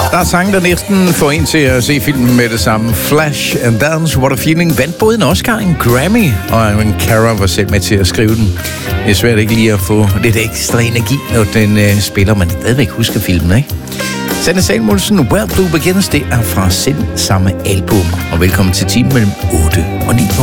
Der er sange, der næsten får en til at se filmen med det samme. Flash and Dance, What a Feeling, vandt både en Oscar og en Grammy, og Aaron Carter var selv med til at skrive den. Det er svært ikke lige at få lidt ekstra energi, når den spiller, man stadigvæk husker filmen, ikke? Sanne Salomonsen, Where Blue Begins, det er fra selv samme album. Og velkommen til timen mellem 8 og 9.